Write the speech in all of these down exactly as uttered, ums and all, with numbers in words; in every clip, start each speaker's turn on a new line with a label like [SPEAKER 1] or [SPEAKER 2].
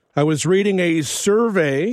[SPEAKER 1] I was reading a survey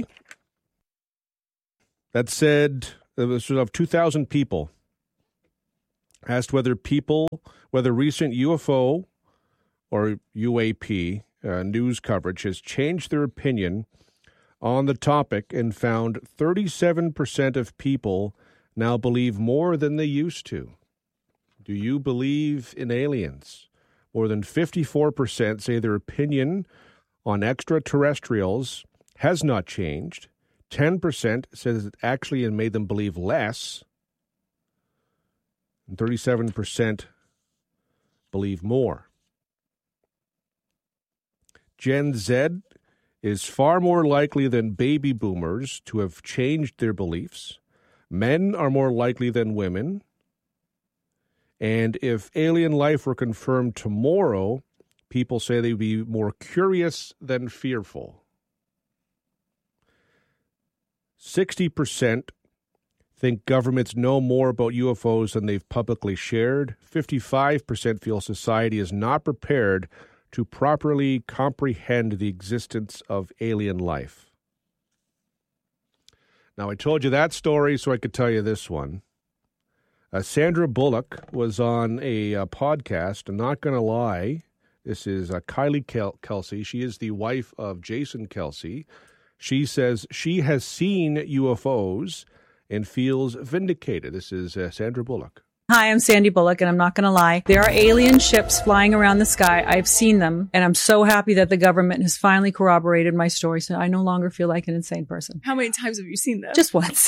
[SPEAKER 1] that said it was of two thousand people asked whether people, whether recent U F O or U A P uh, news coverage has changed their opinion on the topic, and found thirty-seven percent of people now believe more than they used to. Do you believe in aliens? More than fifty-four percent say their opinion on extraterrestrials has not changed. ten percent says it actually has made them believe less. And thirty-seven percent believe more. Gen Z is far more likely than baby boomers to have changed their beliefs. Men are more likely than women. And if alien life were confirmed tomorrow, people say they'd be more curious than fearful. sixty percent think governments know more about U F Os than they've publicly shared. fifty-five percent feel society is not prepared to properly comprehend the existence of alien life. Now, I told you that story so I could tell you this one. Uh, Sandra Bullock was on a uh, podcast. I'm not going to lie. This is uh, Kylie Kel- Kelsey. She is the wife of Jason Kelsey. She says she has seen U F Os and feels vindicated. This is uh, Sandra Bullock.
[SPEAKER 2] Hi, I'm Sandy Bullock, and I'm not going to lie. There are alien ships flying around the sky. I've seen them, and I'm so happy that the government has finally corroborated my story, so I no longer feel like an insane person.
[SPEAKER 3] How many times have you seen them?
[SPEAKER 2] Just once.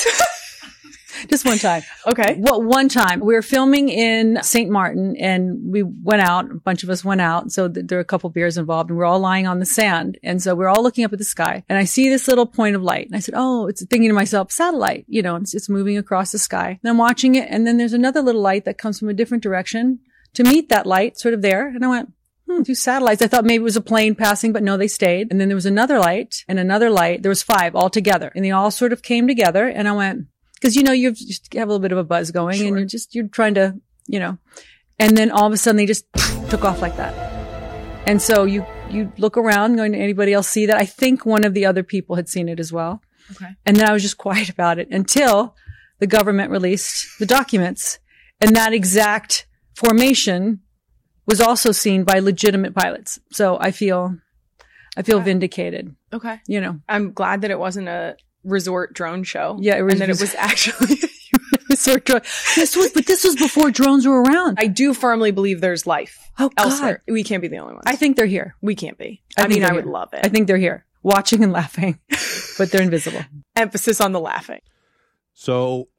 [SPEAKER 2] Just one time.
[SPEAKER 3] Okay.
[SPEAKER 2] Well, one time. We were filming in Saint Martin, and we went out. A bunch of us went out. So th- there were a couple beers involved, and we're all lying on the sand. And so we're all looking up at the sky. And I see this little point of light. And I said, oh, it's thinking to myself, satellite. You know, it's, it's moving across the sky. And I'm watching it. And then there's another little light that comes from a different direction to meet that light sort of there. And I went, Hmm, two satellites. I thought maybe it was a plane passing, but no, they stayed. And then there was another light and another light. There was five all together. And they all sort of came together. And I went, because, you know, you just have a little bit of a buzz going, sure. And you're just, you're trying to, you know, and then all of a sudden they just took off like that. And so you, you look around going, did anybody else see that? I think one of the other people had seen it as well.
[SPEAKER 3] Okay.
[SPEAKER 2] And then I was just quiet about it until the government released the documents, and that exact formation was also seen by legitimate pilots. So I feel, I feel
[SPEAKER 3] okay.
[SPEAKER 2] vindicated.
[SPEAKER 3] Okay.
[SPEAKER 2] You know,
[SPEAKER 3] I'm glad that it wasn't a resort drone show.
[SPEAKER 2] Yeah, it was,
[SPEAKER 3] and that it was actually
[SPEAKER 2] resort drone. This was, but this was before drones were around.
[SPEAKER 3] I do firmly believe there's life
[SPEAKER 2] oh,
[SPEAKER 3] elsewhere.
[SPEAKER 2] God.
[SPEAKER 3] We can't be the only ones.
[SPEAKER 2] I think they're here.
[SPEAKER 3] We can't be.
[SPEAKER 2] I,
[SPEAKER 3] I mean, I would
[SPEAKER 2] here.
[SPEAKER 3] love it.
[SPEAKER 2] I think they're here, watching and laughing, but they're invisible.
[SPEAKER 3] Emphasis on the laughing.
[SPEAKER 1] So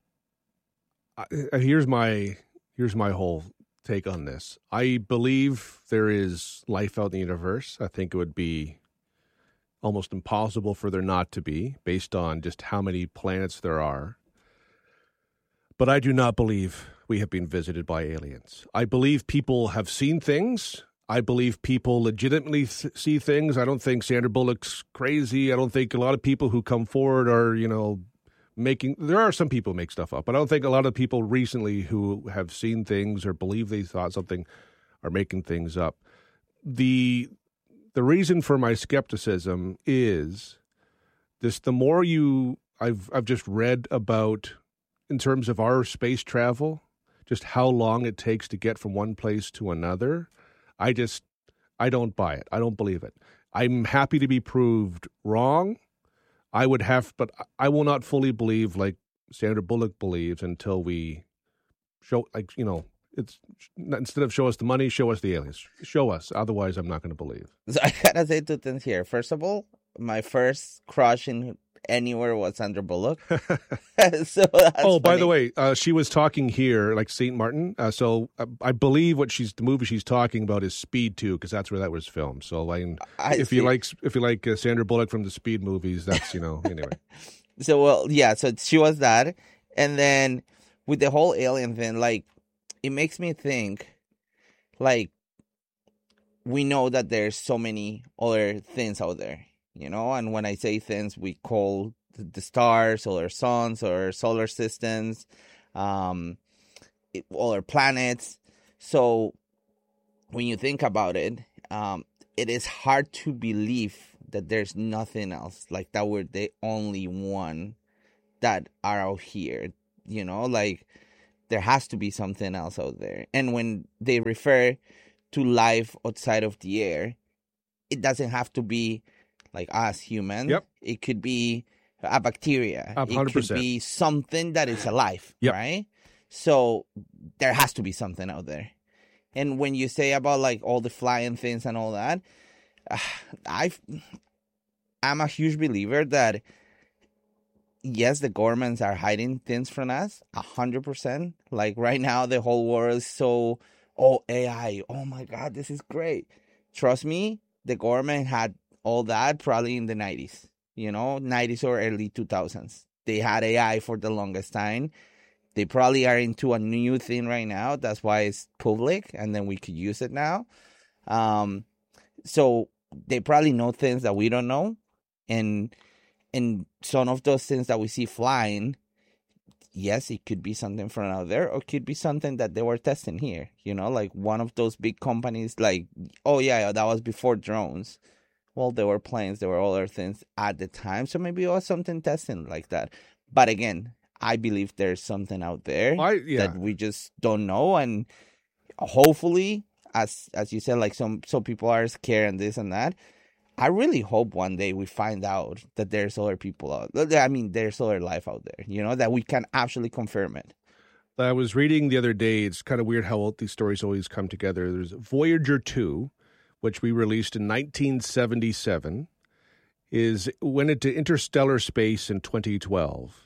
[SPEAKER 1] uh, here's my here's my whole take on this. I believe there is life out in the universe. I think it would be almost impossible for there not to be, based on just how many planets there are. But I do not believe we have been visited by aliens. I believe people have seen things. I believe people legitimately th- see things. I don't think Sandra Bullock's crazy. I don't think a lot of people who come forward are, you know, making... There are some people who make stuff up, but I don't think a lot of people recently who have seen things or believe they thought something are making things up. The... The reason for my skepticism is this: the more you, I've I've just read about, in terms of our space travel, just how long it takes to get from one place to another. I just, I don't buy it. I don't believe it. I'm happy to be proved wrong. I would have, but I will not fully believe like Sandra Bullock believes until we show, like, you know, it's instead of show us the money, show us the aliens. Show us. Otherwise, I'm not going to believe.
[SPEAKER 4] So I gotta say two things here. First of all, my first crush in anywhere was Sandra Bullock. so
[SPEAKER 1] oh, by
[SPEAKER 4] funny.
[SPEAKER 1] the way, uh, she was talking here, like Saint Martin. Uh, so uh, I believe what she's the movie she's talking about is Speed two, because that's where that was filmed. So like,
[SPEAKER 4] I
[SPEAKER 1] if
[SPEAKER 4] see.
[SPEAKER 1] you like, if you like uh, Sandra Bullock from the Speed movies, that's, you know, anyway.
[SPEAKER 4] So well, yeah. So she was that, and then with the whole alien thing, like, it makes me think, like, we know that there's so many other things out there, you know? And when I say things, we call the stars, or suns, or solar systems, um, it, other planets. So when you think about it, um, it is hard to believe that there's nothing else, like that we're the only one that are out here, you know, like there has to be something else out there. And when they refer to life outside of the air, it doesn't have to be like us humans.
[SPEAKER 1] Yep.
[SPEAKER 4] It could be a bacteria.
[SPEAKER 1] one hundred percent.
[SPEAKER 4] It could be something that is alive,
[SPEAKER 1] Yep.
[SPEAKER 4] right? So there has to be something out there. And when you say about like all the flying things and all that, uh, I, I'm a huge believer that yes, the governments are hiding things from us, a hundred percent. Like right now, the whole world is so, oh, A I, oh my God, this is great. Trust me, the government had all that probably in the nineties, you know, nineties or early two thousands. They had A I for the longest time. They probably are into a new thing right now. That's why it's public, and then we could use it now. Um, so they probably know things that we don't know. And and some of those things that we see flying, yes, it could be something from out there, or it could be something that they were testing here. You know, like one of those big companies like, oh, yeah, that was before drones. Well, there were planes, there were other things at the time. So maybe it was something testing like that. But again, I believe there's something out there
[SPEAKER 1] I, yeah.
[SPEAKER 4] that we just don't know. And hopefully, as as you said, like some, some people are scared and this and that. I really hope one day we find out that there's other people out there. I mean, there's other life out there, you know, that we can actually confirm it.
[SPEAKER 1] I was reading the other day, it's kind of weird how all these stories always come together. There's Voyager two, which we released in nineteen seventy-seven, is went into interstellar space in twenty twelve.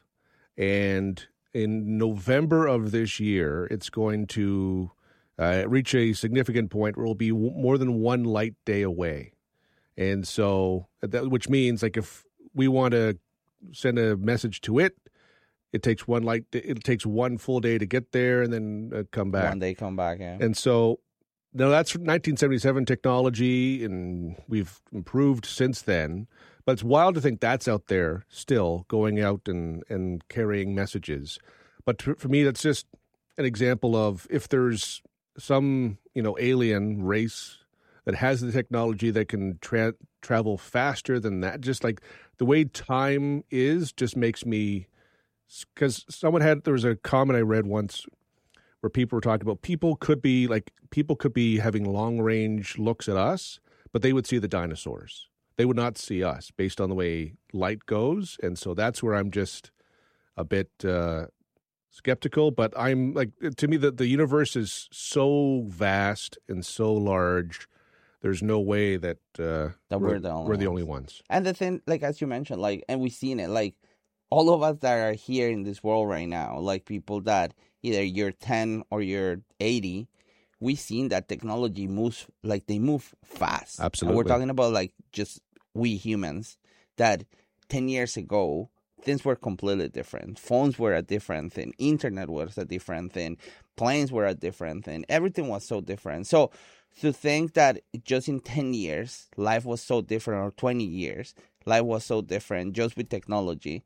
[SPEAKER 1] And in November of this year, it's going to uh, reach a significant point where it'll be w- more than one light day away. And so, that, which means like if we want to send a message to it, it takes one light, it takes one full day to get there and then uh, come back.
[SPEAKER 4] One day come back, yeah.
[SPEAKER 1] And so, now that's nineteen seventy-seven technology, and we've improved since then. But it's wild to think that's out there still going out and, and carrying messages. But to, for me, that's just an example of if there's some, you know, alien race that has the technology that can tra- travel faster than that, just like the way time is just makes me, because someone had, there was a comment I read once where people were talking about people could be like, people could be having long range looks at us, but they would see the dinosaurs. They would not see us based on the way light goes. And so that's where I'm just a bit uh, skeptical. But I'm like, to me, the, the universe is so vast and so large. There's no way that, uh,
[SPEAKER 4] that
[SPEAKER 1] we're,
[SPEAKER 4] we're the only
[SPEAKER 1] we're the
[SPEAKER 4] ones.
[SPEAKER 1] only ones.
[SPEAKER 4] And the thing, like, as you mentioned, like, and we've seen it, like, all of us that are here in this world right now, like people that either you're ten or you're eighty, we've seen that technology moves, like they move fast.
[SPEAKER 1] Absolutely.
[SPEAKER 4] And we're talking about like just we humans that ten years ago, things were completely different. Phones were a different thing. Internet was a different thing. Planes were a different thing. Everything was so different. So to think that just in ten years, life was so different, or twenty years, life was so different just with technology.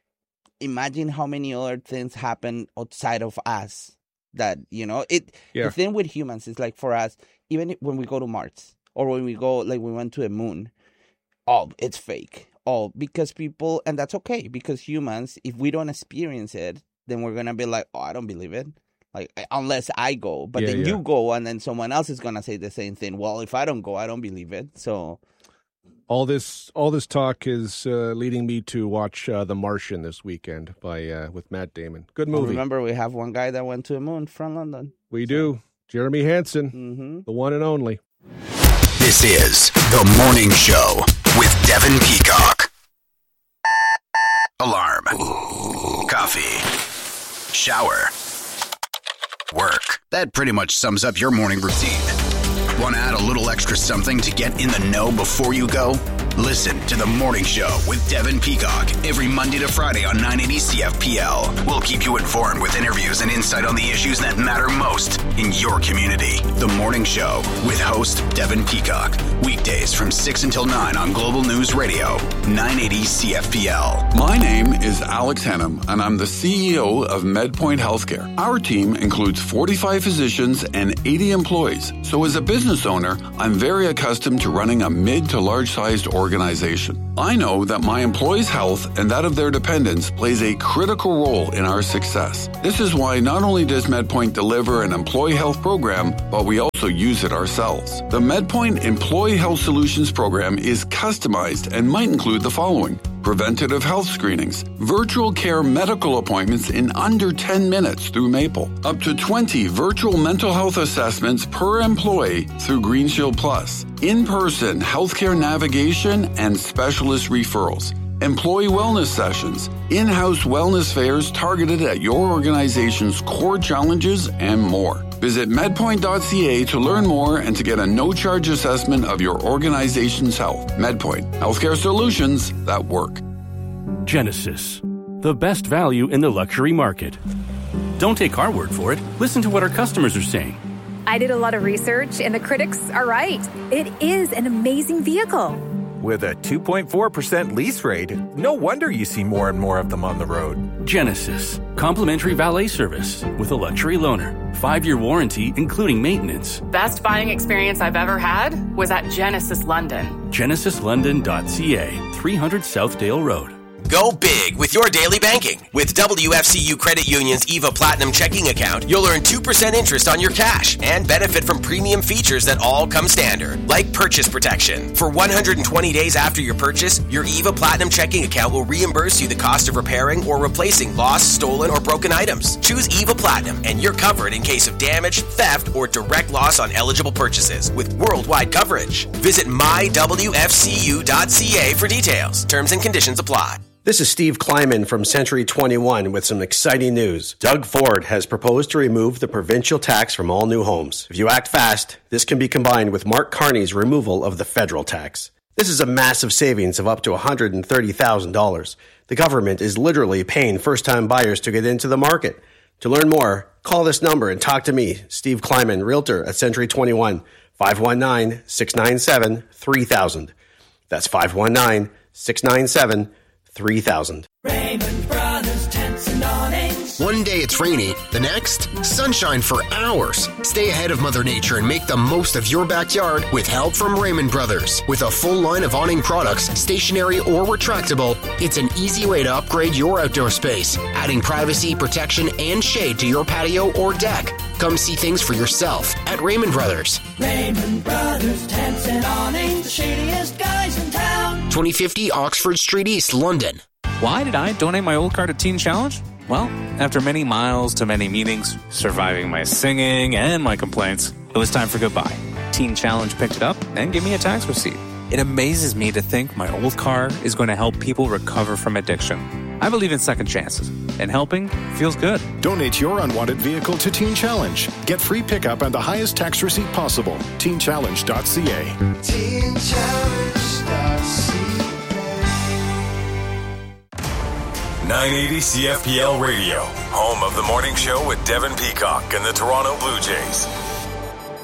[SPEAKER 4] Imagine how many other things happen outside of us that, you know, it,
[SPEAKER 1] Yeah.
[SPEAKER 4] the thing with humans is like for us, even when we go to Mars or when we go, like we went to the moon, oh, it's fake. Oh, because people, and that's okay, because humans, if we don't experience it, then we're going to be like, oh, I don't believe it. Like, unless I go, but
[SPEAKER 1] Yeah,
[SPEAKER 4] then
[SPEAKER 1] yeah.
[SPEAKER 4] you go and then someone else is going to say the same thing. Well, if I don't go, I don't believe it. So
[SPEAKER 1] All this, all this talk is uh, leading me to watch uh, The Martian this weekend by uh, with Matt Damon. Good movie.
[SPEAKER 4] remember, we have one guy that went to the moon from London.
[SPEAKER 1] We do. Jeremy Hansen,
[SPEAKER 4] Mm-hmm.
[SPEAKER 1] the one and only.
[SPEAKER 5] This is The Morning Show with Devin Peacock. Alarm. Coffee. Shower. Work. That pretty much sums up your morning routine. Want to add a little extra something to get in the know before you go? Listen to The Morning Show with Devin Peacock every Monday to Friday on nine eighty C F P L. We'll keep you informed with interviews and insight on the issues that matter most in your community. The Morning Show with host Devin Peacock. Weekdays from six until nine on Global News Radio, nine eighty C F P L.
[SPEAKER 6] My name is Alex Hannum, and I'm the C E O of MedPoint Healthcare. Our team includes forty-five physicians and eighty employees. So as a business owner, I'm very accustomed to running a mid to large-sized organization. organization. I know that my employees' health and that of their dependents plays a critical role in our success. This is why not only does MedPoint deliver an employee health program, but we also use it ourselves. The MedPoint Employee Health Solutions program is customized and might include the following: preventative health screenings, virtual care medical appointments in under ten minutes through Maple, up to twenty virtual mental health assessments per employee through GreenShield Plus, in-person healthcare navigation and specialist referrals, employee wellness sessions, in-house wellness fairs targeted at your organization's core challenges, and more. Visit medpoint dot c a to learn more and to get a no-charge assessment of your organization's health. MedPoint, healthcare solutions that work.
[SPEAKER 7] Genesis, the best value in the luxury market. Don't take our word for it. Listen to what our customers are saying.
[SPEAKER 8] I did a lot of research, and the critics are right. It is an amazing vehicle.
[SPEAKER 9] With a two point four percent lease rate, no wonder you see more and more of them on the road.
[SPEAKER 7] Genesis, complimentary valet service with a luxury loaner. Five-year warranty, including maintenance.
[SPEAKER 10] Best buying experience I've ever had was at Genesis London.
[SPEAKER 7] genesis london dot c a, three hundred Southdale Road.
[SPEAKER 11] Go big with your daily banking. With W F C U Credit Union's EVA Platinum checking account, you'll earn two percent interest on your cash and benefit from premium features that all come standard, like purchase protection. For one hundred twenty days after your purchase, your EVA Platinum checking account will reimburse you the cost of repairing or replacing lost, stolen, or broken items. Choose EVA Platinum and you're covered in case of damage, theft, or direct loss on eligible purchases with worldwide coverage. Visit my w f c u dot c a for details. Terms and conditions apply.
[SPEAKER 12] This is Steve Kleiman from Century twenty-one with some exciting news. Doug Ford has proposed to remove the provincial tax from all new homes. If you act fast, this can be combined with Mark Carney's removal of the federal tax. This is a massive savings of up to one hundred thirty thousand dollars. The government is literally paying first-time buyers to get into the market. To learn more, call this number and talk to me, Steve Kleiman, Realtor at Century twenty-one, five one nine, six nine seven, three thousand. That's five one nine, six nine seven, three thousand.
[SPEAKER 13] Raymond Brothers Tents and Awnings.
[SPEAKER 14] One day it's rainy, the next, sunshine for hours. Stay ahead of Mother Nature and make the most of your backyard with help from Raymond Brothers. With a full line of awning products, stationary or retractable, it's an easy way to upgrade your outdoor space, adding privacy, protection, and shade to your patio or deck. Come see things for yourself at Raymond Brothers.
[SPEAKER 13] Raymond Brothers Tents and Awnings, the shadiest guys in town.
[SPEAKER 14] twenty fifty Oxford Street East, London.
[SPEAKER 15] Why did I donate my old car to Teen Challenge? Well, after many miles to many meetings, surviving my singing and my complaints, it was time for goodbye. Teen Challenge picked it up and gave me a tax receipt. It amazes me to think my old car is going to help people recover from addiction. I believe in second chances, and helping feels good.
[SPEAKER 16] Donate your unwanted vehicle to Teen Challenge. Get free pickup and the highest tax receipt possible. teen challenge dot c a. teen challenge dot c a.
[SPEAKER 17] nine eighty C F P L Radio, home of the morning show with Devin Peacock and the Toronto Blue Jays.